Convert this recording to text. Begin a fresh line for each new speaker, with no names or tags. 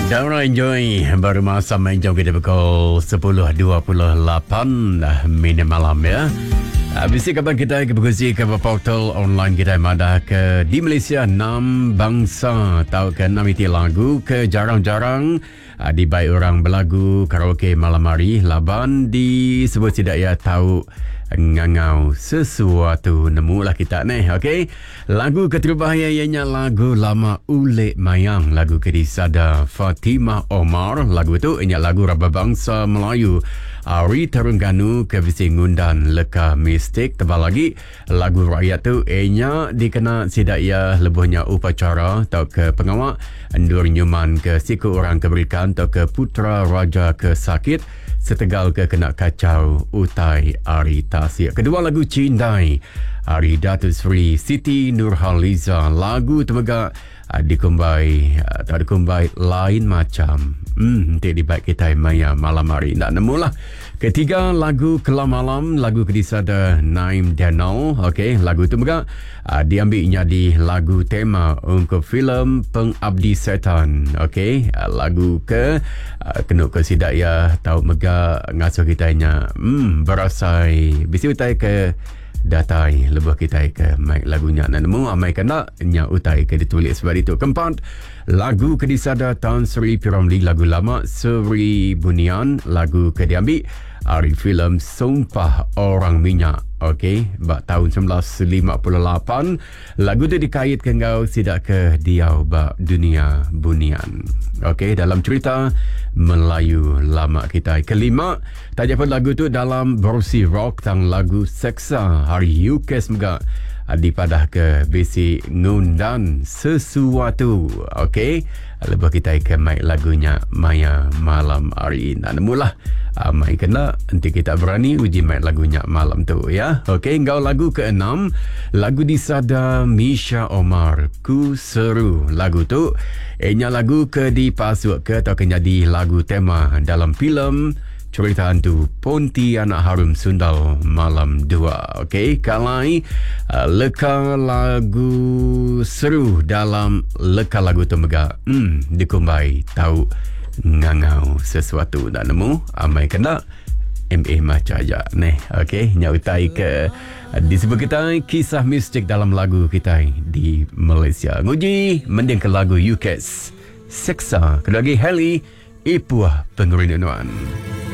Jangan enjoy baru masa main jam kita pukul 10.28 minit malam ya. Habis kabar kita berkongsi ke portal online kita ada ke di Malaysia 6 bangsa tahu ke 6 itu lagu ke jarang-jarang dibaik orang berlagu karaoke malam hari laban disebut tidak ya tahu ngangau sesuatu nemulah kita ni. Okey, lagu keterbahaya ianya lagu lama Ulik Mayang, lagu Kedisada Fatimah Omar. Lagu tu ianya lagu Rabah Bangsa Melayu Ari Terengganu ke visi ngundan leka mistik. Tebal lagi lagu rakyat tu ianya dikena sidak ya lebuhnya upacara atau ke pengawak Endur Nyuman ke siku orang keberikan atau ke putra raja ke sakit setegal ke kena kacau utai Ari Tasir. Kedua lagu Cindai Ari Datuk Seri Siti Nurhaliza, lagu temegak dikumbai atau dikumbai lain macam nanti dibaik kita maya malam hari nak nemulah. Ketiga lagu Kelam Malam, lagu Kedisada Naim Daniel. Okey, lagu tu juga diambilnya di lagu tema untuk filem Pengabdi Setan. Okey, lagu ke kena ke sidak ya tahu mega ngasuh kitanya berasai bisi utai ke datai lebih kita ke mic lagunya dan nemu amai kena nya utai ke ditulis sebab itu. Keempat lagu Kedisada Tan Sri Piramli, lagu lama Seri Bunian, lagu ke diambil dari filem Sumpah Orang Minyak. Okey, bak tahun 1958. Lagu tu dikait ke ngau sidak ke diau bak dunia bunian. Okey, dalam cerita Melayu lama kita. Kelima, tak pun lagu tu dalam versi rock tang lagu Seksa hari Yukes juga dipadah ke besi ngundan sesuatu. Okey, lepas kita ke mic lagunya Maya malam hari ini. Namulah mai kena nanti kita berani uji mic lagunya malam tu ya. Okey, engkau lagu ke-6 lagu Disada Misha Omar, Ku Seru. Lagu tu ianya lagu ke dipasuk ke atau ke jadi lagu tema dalam filem cerita hantu Pontianak Harum Sundal Malam 2. Okey, kalai leka lagu seru dalam leka lagu temega dikumbai tahu ngangau sesuatu dan nemu amai kena MA macam aja nih. Okey, nyautai ke disebut kita kisah mistik dalam lagu kita di Malaysia. Nguji mending ke lagu UKS Seksa. Kedua lagi Heli Ipuah Pengerinduan.